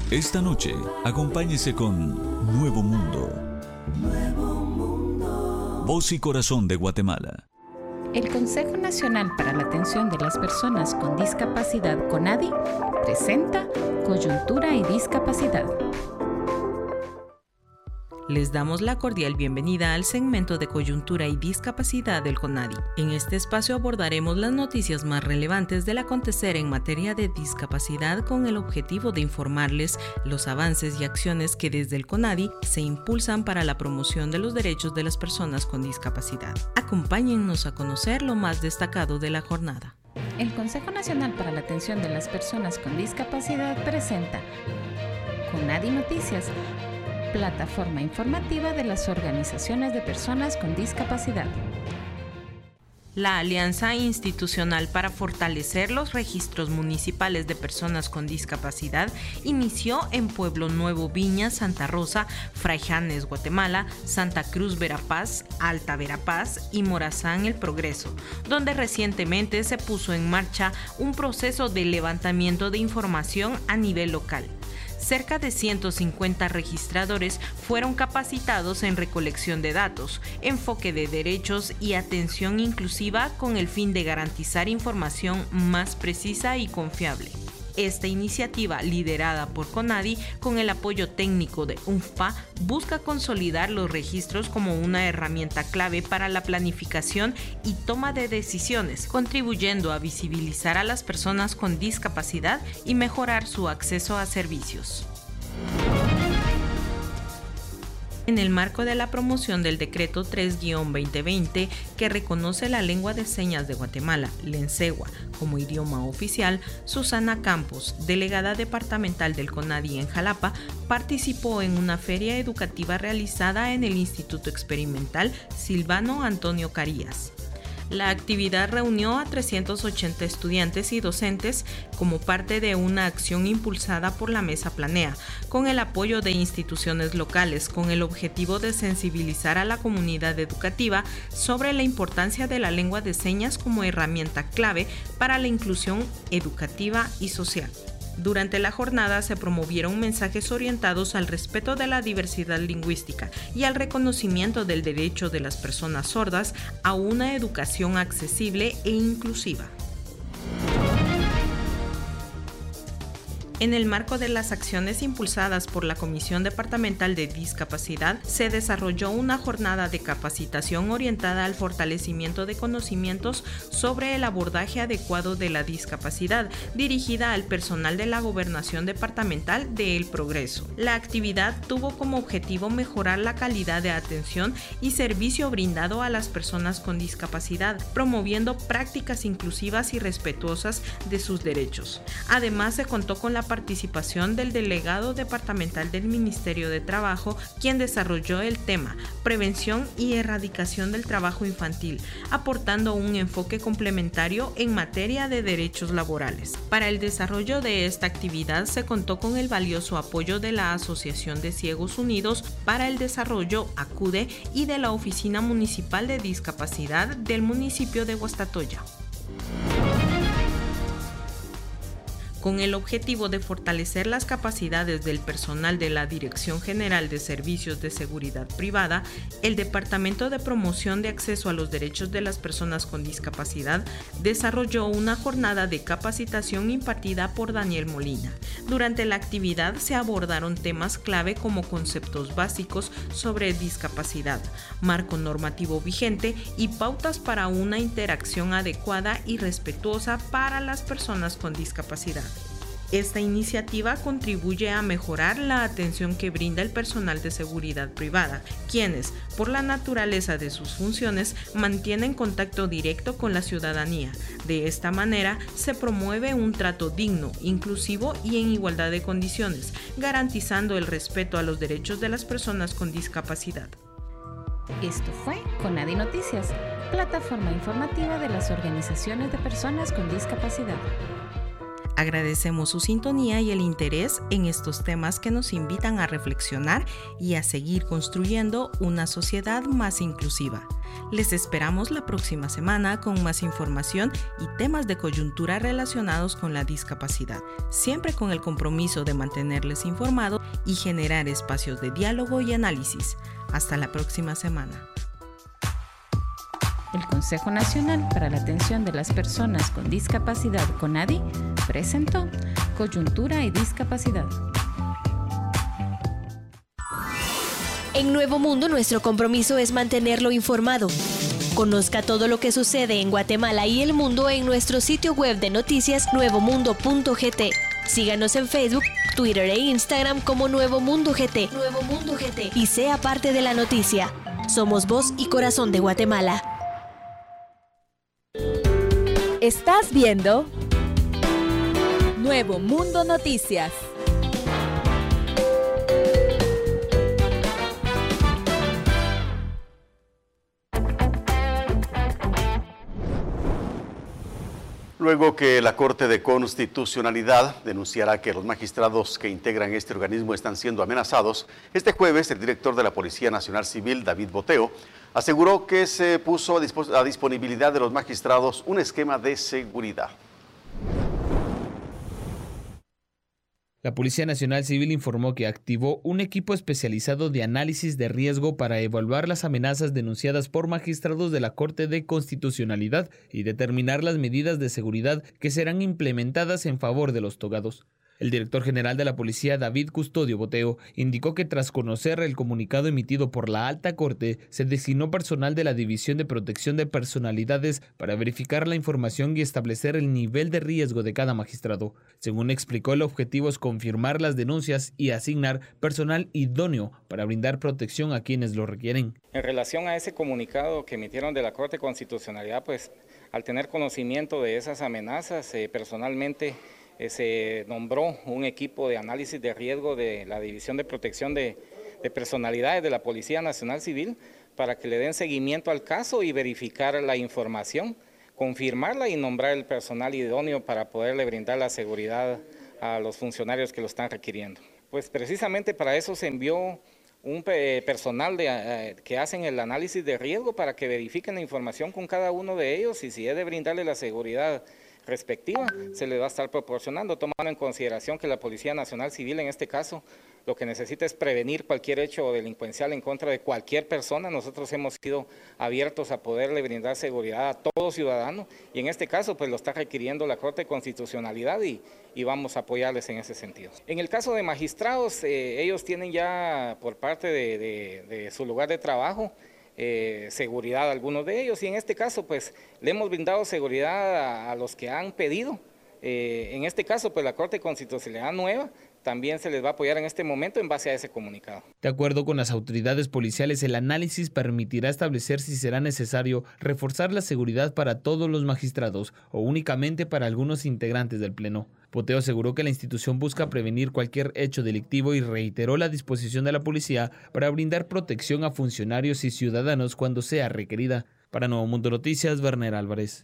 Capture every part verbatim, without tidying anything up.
Esta noche, acompáñese con Nuevo Mundo. Nuevo Mundo. Voz y corazón de Guatemala. El Consejo Nacional para la Atención de las Personas con Discapacidad, CONADI, presenta Coyuntura y Discapacidad. Les damos la cordial bienvenida al segmento de Coyuntura y Discapacidad del CONADI. En este espacio abordaremos las noticias más relevantes del acontecer en materia de discapacidad con el objetivo de informarles los avances y acciones que desde el CONADI se impulsan para la promoción de los derechos de las personas con discapacidad. Acompáñennos a conocer lo más destacado de la jornada. El Consejo Nacional para la Atención de las Personas con Discapacidad presenta CONADI Noticias, plataforma informativa de las organizaciones de personas con discapacidad. La Alianza Institucional para Fortalecer los Registros Municipales de Personas con Discapacidad inició en Pueblo Nuevo, Viña, Santa Rosa, Fraijanes, Guatemala, Santa Cruz, Verapaz, Alta Verapaz y Morazán, El Progreso, donde recientemente se puso en marcha un proceso de levantamiento de información a nivel local. Cerca de ciento cincuenta registradores fueron capacitados en recolección de datos, enfoque de derechos y atención inclusiva con el fin de garantizar información más precisa y confiable. Esta iniciativa, liderada por CONADI con el apoyo técnico de U N F P A, busca consolidar los registros como una herramienta clave para la planificación y toma de decisiones, contribuyendo a visibilizar a las personas con discapacidad y mejorar su acceso a servicios. En el marco de la promoción del Decreto tres guión veinte veinte, que reconoce la lengua de señas de Guatemala, Lencegua, como idioma oficial, Susana Campos, delegada departamental del CONADI en Jalapa, participó en una feria educativa realizada en el Instituto Experimental Silvano Antonio Carías. La actividad reunió a trescientos ochenta estudiantes y docentes como parte de una acción impulsada por la Mesa Planea, con el apoyo de instituciones locales, con el objetivo de sensibilizar a la comunidad educativa sobre la importancia de la lengua de señas como herramienta clave para la inclusión educativa y social. Durante la jornada se promovieron mensajes orientados al respeto de la diversidad lingüística y al reconocimiento del derecho de las personas sordas a una educación accesible e inclusiva. En el marco de las acciones impulsadas por la Comisión Departamental de Discapacidad, se desarrolló una jornada de capacitación orientada al fortalecimiento de conocimientos sobre el abordaje adecuado de la discapacidad, dirigida al personal de la Gobernación Departamental de El Progreso. La actividad tuvo como objetivo mejorar la calidad de atención y servicio brindado a las personas con discapacidad, promoviendo prácticas inclusivas y respetuosas de sus derechos. Además, se contó con la participación del delegado departamental del Ministerio de Trabajo, quien desarrolló el tema Prevención y Erradicación del Trabajo Infantil, aportando un enfoque complementario en materia de derechos laborales. Para el desarrollo de esta actividad se contó con el valioso apoyo de la Asociación de Ciegos Unidos para el Desarrollo, ACUDE, y de la Oficina Municipal de Discapacidad del municipio de Guastatoya. Con el objetivo de fortalecer las capacidades del personal de la Dirección General de Servicios de Seguridad Privada, el Departamento de Promoción de Acceso a los Derechos de las Personas con Discapacidad desarrolló una jornada de capacitación impartida por Daniel Molina. Durante la actividad se abordaron temas clave como conceptos básicos sobre discapacidad, marco normativo vigente y pautas para una interacción adecuada y respetuosa para las personas con discapacidad. Esta iniciativa contribuye a mejorar la atención que brinda el personal de seguridad privada, quienes, por la naturaleza de sus funciones, mantienen contacto directo con la ciudadanía. De esta manera, se promueve un trato digno, inclusivo y en igualdad de condiciones, garantizando el respeto a los derechos de las personas con discapacidad. Esto fue CONADI Noticias, plataforma informativa de las organizaciones de personas con discapacidad. Agradecemos su sintonía y el interés en estos temas que nos invitan a reflexionar y a seguir construyendo una sociedad más inclusiva. Les esperamos la próxima semana con más información y temas de coyuntura relacionados con la discapacidad, siempre con el compromiso de mantenerles informados y generar espacios de diálogo y análisis. Hasta la próxima semana. El Consejo Nacional para la Atención de las Personas con Discapacidad, CONADI, presentó Coyuntura y Discapacidad. En Nuevo Mundo, nuestro compromiso es mantenerlo informado. Conozca todo lo que sucede en Guatemala y el mundo en nuestro sitio web de noticias nuevo mundo punto g t. Síganos en Facebook, Twitter e Instagram como Nuevo Mundo G T. Nuevo Mundo G T. Y sea parte de la noticia. Somos voz y corazón de Guatemala. Estás viendo Nuevo Mundo Noticias. Luego que la Corte de Constitucionalidad denunciará que los magistrados que integran este organismo están siendo amenazados, este jueves el director de la Policía Nacional Civil, David Boteo, aseguró que se puso a disponibilidad de los magistrados un esquema de seguridad. La Policía Nacional Civil informó que activó un equipo especializado de análisis de riesgo para evaluar las amenazas denunciadas por magistrados de la Corte de Constitucionalidad y determinar las medidas de seguridad que serán implementadas en favor de los togados. El director general de la Policía, David Custodio Boteo, indicó que tras conocer el comunicado emitido por la Alta Corte, se designó personal de la División de Protección de Personalidades para verificar la información y establecer el nivel de riesgo de cada magistrado. Según explicó, el objetivo es confirmar las denuncias y asignar personal idóneo para brindar protección a quienes lo requieren. En relación a ese comunicado que emitieron de la Corte de Constitucionalidad, pues al tener conocimiento de esas amenazas, eh, personalmente se nombró un equipo de análisis de riesgo de la División de Protección de, de Personalidades de la Policía Nacional Civil para que le den seguimiento al caso y verificar la información, confirmarla y nombrar el personal idóneo para poderle brindar la seguridad a los funcionarios que lo están requiriendo. Pues precisamente para eso se envió un personal de, eh, que hacen el análisis de riesgo para que verifiquen la información con cada uno de ellos y si es de brindarle la seguridad respectiva, se le va a estar proporcionando, tomando en consideración que la Policía Nacional Civil en este caso lo que necesita es prevenir cualquier hecho delincuencial en contra de cualquier persona. Nosotros hemos sido abiertos a poderle brindar seguridad a todo ciudadano y en este caso pues lo está requiriendo la Corte de Constitucionalidad y, y vamos a apoyarles en ese sentido. En el caso de magistrados, eh, ellos tienen ya por parte de, de, de su lugar de trabajo Eh, seguridad a algunos de ellos y en este caso pues le hemos brindado seguridad a, a los que han pedido. Eh, en este caso pues la Corte de Constitucionalidad nueva también se les va a apoyar en este momento en base a ese comunicado. De acuerdo con las autoridades policiales, el análisis permitirá establecer si será necesario reforzar la seguridad para todos los magistrados o únicamente para algunos integrantes del Pleno. Boteo aseguró que la institución busca prevenir cualquier hecho delictivo y reiteró la disposición de la policía para brindar protección a funcionarios y ciudadanos cuando sea requerida. Para Nuevo Mundo Noticias, Werner Álvarez.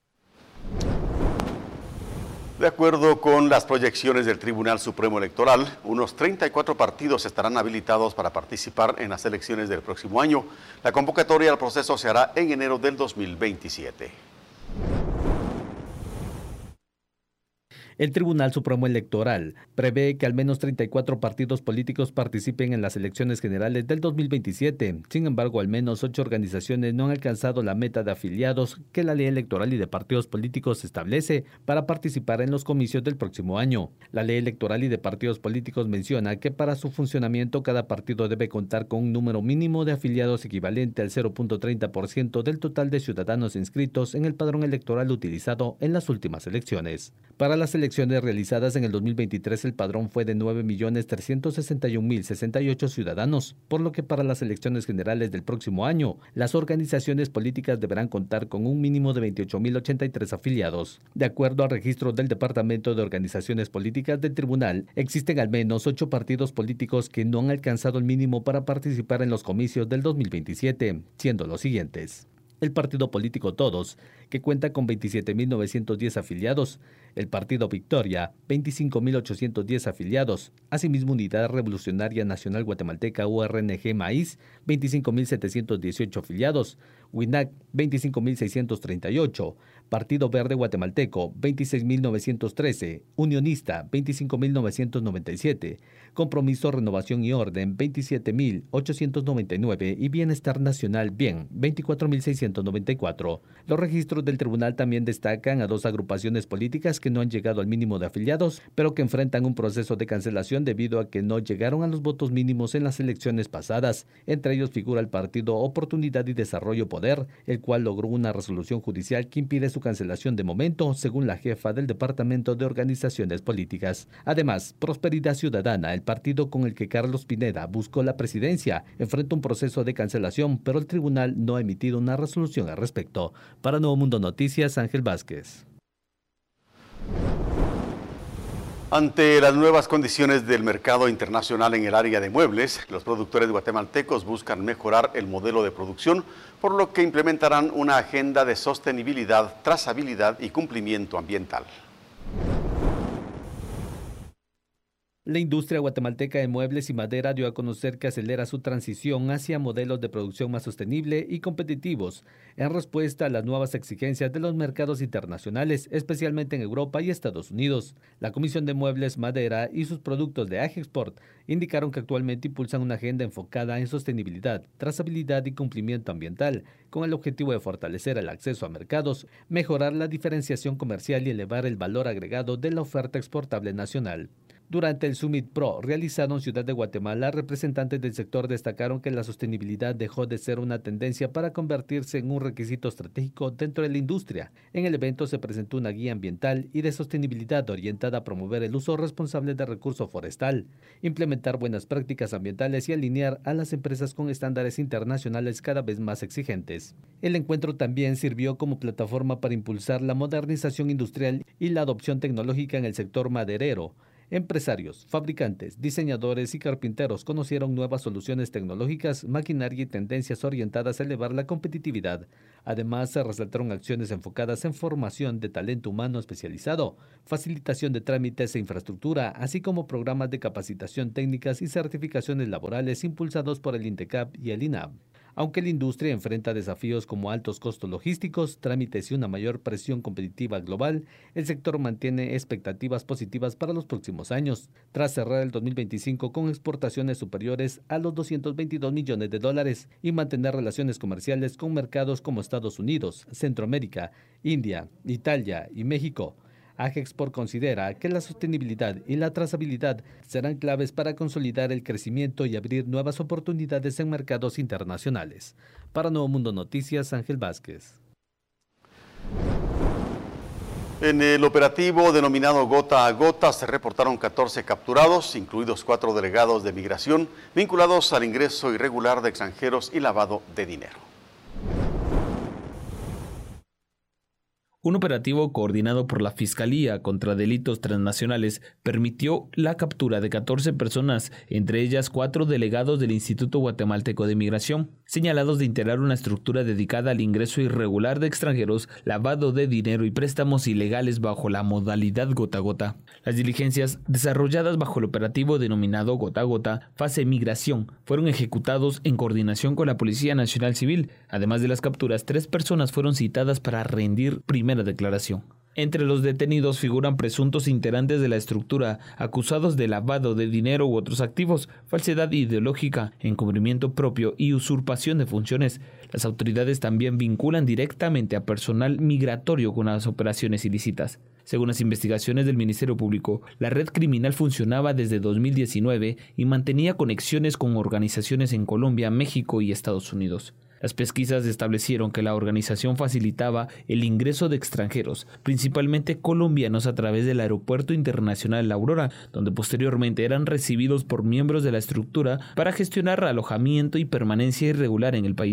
De acuerdo con las proyecciones del Tribunal Supremo Electoral, unos treinta y cuatro partidos estarán habilitados para participar en las elecciones del próximo año. La convocatoria al proceso se hará en enero del dos mil veintisiete. El Tribunal Supremo Electoral prevé que al menos treinta y cuatro partidos políticos participen en las elecciones generales del dos mil veintisiete. Sin embargo, al menos ocho organizaciones no han alcanzado la meta de afiliados que la Ley Electoral y de Partidos Políticos establece para participar en los comicios del próximo año. La Ley Electoral y de Partidos Políticos menciona que para su funcionamiento cada partido debe contar con un número mínimo de afiliados equivalente al cero punto treinta por ciento del total de ciudadanos inscritos en el padrón electoral utilizado en las últimas elecciones. Para las elecciones realizadas en el dos mil veintitrés, el padrón fue de nueve millones trescientos sesenta y un mil sesenta y ocho ciudadanos, por lo que para las elecciones generales del próximo año, las organizaciones políticas deberán contar con un mínimo de veintiocho mil ochenta y tres afiliados. De acuerdo al registro del Departamento de Organizaciones Políticas del Tribunal, existen al menos ocho partidos políticos que no han alcanzado el mínimo para participar en los comicios del dos mil veintisiete, siendo los siguientes: el partido político Todos, que cuenta con veintisiete mil novecientos diez afiliados, el partido Victoria, veinticinco mil ochocientos diez afiliados, asimismo Unidad Revolucionaria Nacional Guatemalteca U R N G Maíz, veinticinco mil setecientos dieciocho afiliados, WINAC, veinticinco mil seiscientos treinta y ocho, Partido Verde Guatemalteco, veintiséis mil novecientos trece, Unionista, veinticinco mil novecientos noventa y siete, Compromiso, Renovación y Orden, veintisiete mil ochocientos noventa y nueve y Bienestar Nacional Bien, veinticuatro mil seiscientos noventa y cuatro. Los registros del tribunal también destacan a dos agrupaciones políticas que no han llegado al mínimo de afiliados, pero que enfrentan un proceso de cancelación debido a que no llegaron a los votos mínimos en las elecciones pasadas. Entre ellos figura el partido Oportunidad y Desarrollo Poder, el cual logró una resolución judicial que impide su cancelación de momento, según la jefa del Departamento de Organizaciones Políticas. Además, Prosperidad Ciudadana, el partido con el que Carlos Pineda buscó la presidencia, enfrenta un proceso de cancelación, pero el tribunal no ha emitido una resolución al respecto. Para Nuevo Mundo Noticias, Ángel Vázquez. Ante las nuevas condiciones del mercado internacional en el área de muebles, los productores guatemaltecos buscan mejorar el modelo de producción, por lo que implementarán una agenda de sostenibilidad, trazabilidad y cumplimiento ambiental. La industria guatemalteca de muebles y madera dio a conocer que acelera su transición hacia modelos de producción más sostenible y competitivos, en respuesta a las nuevas exigencias de los mercados internacionales, especialmente en Europa y Estados Unidos. La Comisión de Muebles, Madera y sus productos de Agexport indicaron que actualmente impulsan una agenda enfocada en sostenibilidad, trazabilidad y cumplimiento ambiental, con el objetivo de fortalecer el acceso a mercados, mejorar la diferenciación comercial y elevar el valor agregado de la oferta exportable nacional. Durante el Summit Pro, realizado en Ciudad de Guatemala, representantes del sector destacaron que la sostenibilidad dejó de ser una tendencia para convertirse en un requisito estratégico dentro de la industria. En el evento se presentó una guía ambiental y de sostenibilidad orientada a promover el uso responsable de recurso forestal, implementar buenas prácticas ambientales y alinear a las empresas con estándares internacionales cada vez más exigentes. El encuentro también sirvió como plataforma para impulsar la modernización industrial y la adopción tecnológica en el sector maderero. Empresarios, fabricantes, diseñadores y carpinteros conocieron nuevas soluciones tecnológicas, maquinaria y tendencias orientadas a elevar la competitividad. Además, se resaltaron acciones enfocadas en formación de talento humano especializado, facilitación de trámites e infraestructura, así como programas de capacitación técnicas y certificaciones laborales impulsados por el INTECAP y el INAB. Aunque la industria enfrenta desafíos como altos costos logísticos, trámites y una mayor presión competitiva global, el sector mantiene expectativas positivas para los próximos años, tras cerrar el dos mil veinticinco con exportaciones superiores a los doscientos veintidós millones de dólares y mantener relaciones comerciales con mercados como Estados Unidos, Centroamérica, India, Italia y México. Agexport considera que la sostenibilidad y la trazabilidad serán claves para consolidar el crecimiento y abrir nuevas oportunidades en mercados internacionales. Para Nuevo Mundo Noticias, Ángel Vázquez. En el operativo denominado Gota a Gota se reportaron catorce capturados, incluidos cuatro delegados de migración, vinculados al ingreso irregular de extranjeros y lavado de dinero. Un operativo coordinado por la Fiscalía contra Delitos Transnacionales permitió la captura de catorce personas, entre ellas cuatro delegados del Instituto Guatemalteco de Migración, señalados de integrar una estructura dedicada al ingreso irregular de extranjeros, lavado de dinero y préstamos ilegales bajo la modalidad gota a gota. Las diligencias desarrolladas bajo el operativo denominado Gota a Gota, fase migración, fueron ejecutados en coordinación con la Policía Nacional Civil. Además de las capturas, tres personas fueron citadas para rendir primera declaración. Entre los detenidos figuran presuntos integrantes de la estructura, acusados de lavado de dinero u otros activos, falsedad ideológica, encubrimiento propio y usurpación de funciones. Las autoridades también vinculan directamente a personal migratorio con las operaciones ilícitas. Según las investigaciones del Ministerio Público, la red criminal funcionaba desde dos mil diecinueve y mantenía conexiones con organizaciones en Colombia, México y Estados Unidos. Las pesquisas establecieron que la organización facilitaba el ingreso de extranjeros, principalmente colombianos, a través del Aeropuerto Internacional La Aurora, donde posteriormente eran recibidos por miembros de la estructura para gestionar alojamiento y permanencia irregular en el país.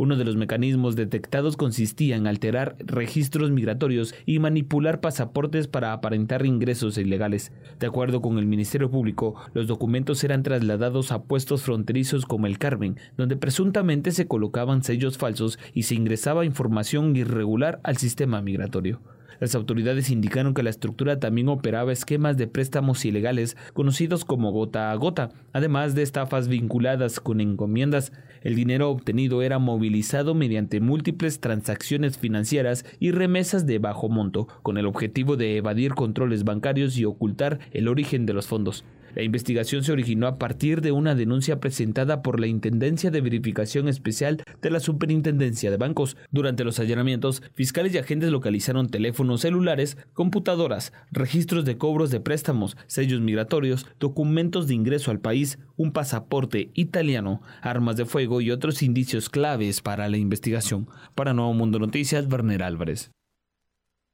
Uno de los mecanismos detectados consistía en alterar registros migratorios y manipular pasaportes para aparentar ingresos ilegales. De acuerdo con el Ministerio Público, los documentos eran trasladados a puestos fronterizos como el Carmen, donde presuntamente se colocaban sellos falsos y se ingresaba información irregular al sistema migratorio. Las autoridades indicaron que la estructura también operaba esquemas de préstamos ilegales conocidos como gota a gota, además de estafas vinculadas con encomiendas. El dinero obtenido era movilizado mediante múltiples transacciones financieras y remesas de bajo monto, con el objetivo de evadir controles bancarios y ocultar el origen de los fondos. La investigación se originó a partir de una denuncia presentada por la Intendencia de Verificación Especial de la Superintendencia de Bancos. Durante los allanamientos, fiscales y agentes localizaron teléfonos celulares, computadoras, registros de cobros de préstamos, sellos migratorios, documentos de ingreso al país, un pasaporte italiano, armas de fuego y otros indicios claves para la investigación. Para Nuevo Mundo Noticias, Werner Álvarez.